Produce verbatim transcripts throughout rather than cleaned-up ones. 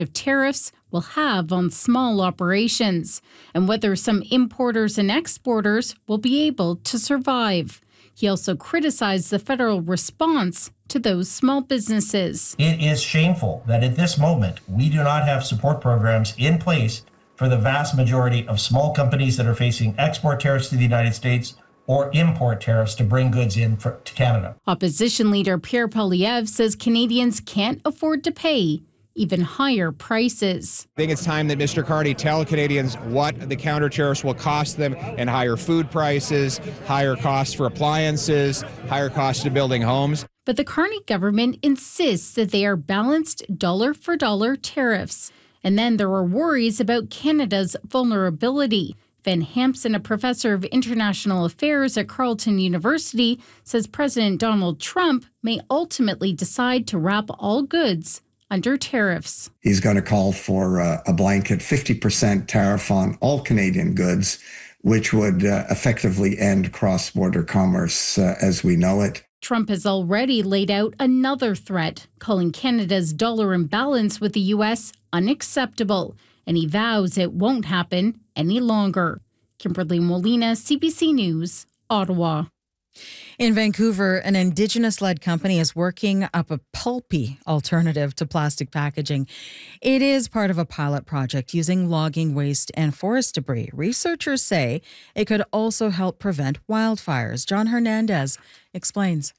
tariffs will have on small operations and whether some importers and exporters will be able to survive. He also criticized the federal response to those small businesses. It is shameful that at this moment we do not have support programs in place for the vast majority of small companies that are facing export tariffs to the United States or import tariffs to bring goods in for, to Canada. Opposition leader Pierre Poilievre says Canadians can't afford to pay even higher prices. I think it's time that Mister Carney tell Canadians what the counter tariffs will cost them in higher food prices, higher costs for appliances, higher costs to building homes. But the Carney government insists that they are balanced dollar-for-dollar tariffs. And then there are worries about Canada's vulnerability. Van Hampson, a professor of international affairs at Carleton University, says President Donald Trump may ultimately decide to wrap all goods under tariffs. He's going to call for uh, a blanket fifty percent tariff on all Canadian goods, which would uh, effectively end cross-border commerce uh, as we know it. Trump has already laid out another threat, calling Canada's dollar imbalance with the U S unacceptable, and he vows it won't happen any longer. Kimberly Molina, C B C News, Ottawa. In Vancouver, an Indigenous-led company is working up a pulpy alternative to plastic packaging. It is part of a pilot project using logging waste and forest debris. Researchers say it could also help prevent wildfires. John Hernandez explains.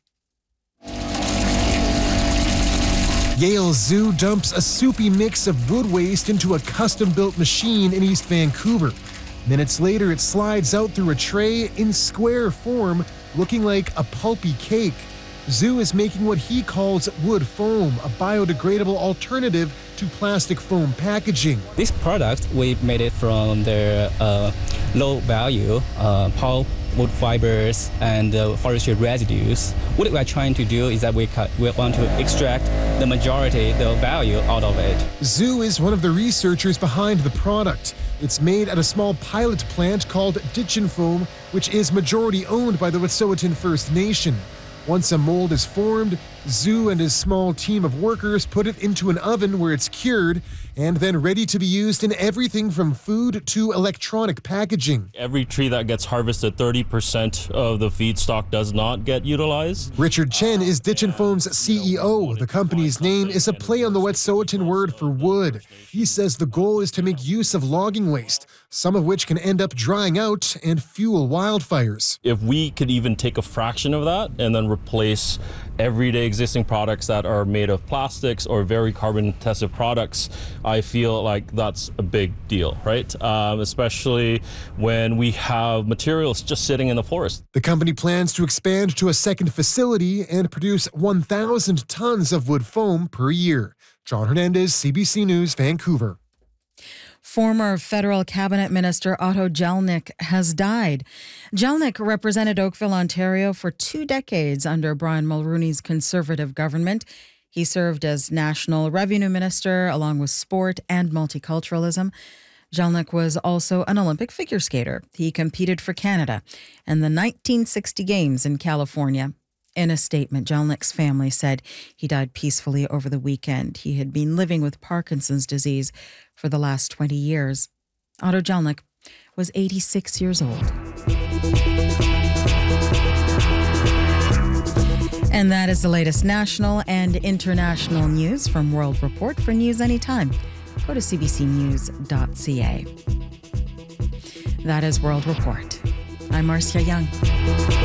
Yale Zoo dumps a soupy mix of wood waste into a custom-built machine in East Vancouver. Minutes later, it slides out through a tray in square form, looking like a pulpy cake. Zoo is making what he calls wood foam, a biodegradable alternative to plastic foam packaging. This product, we made it from the uh, low-value uh, pulp, wood fibers, and uh, forestry residues. What we are trying to do is that we, cut, we want to extract the majority, the value out of it. Zoo is one of the researchers behind the product. It's made at a small pilot plant called Ditchin Foam, which is majority owned by the Wet'suwet'en First Nation. Once a mold is formed, Zoo and his small team of workers put it into an oven where it's cured and then ready to be used in everything from food to electronic packaging. Every tree that gets harvested, thirty percent of the feedstock does not get utilized. Richard Chen is Ditchin Foam's C E O. The company's name is a play on the Wet'suwet'en word for wood. He says the goal is to make use of logging waste, some of which can end up drying out and fuel wildfires. If we could even take a fraction of that and then replace everyday existing products that are made of plastics or very carbon-intensive products, I feel like that's a big deal, right? Um, especially when we have materials just sitting in the forest. The company plans to expand to a second facility and produce one thousand tons of wood foam per year. John Hernandez, C B C News, Vancouver. Former federal cabinet minister Otto Jelnik has died. Jelnik represented Oakville, Ontario for two decades under Brian Mulroney's Conservative government. He served as National Revenue Minister along with sport and multiculturalism. Jelnik was also an Olympic figure skater. He competed for Canada and the nineteen sixty Games in California. In a statement, Jelnik's family said he died peacefully over the weekend. He had been living with Parkinson's disease for the last twenty years. Otto Jelnik was eighty-six years old. And that is the latest national and international news from World Report. For news anytime, go to c b c news dot c a. That is World Report. I'm Marcia Young.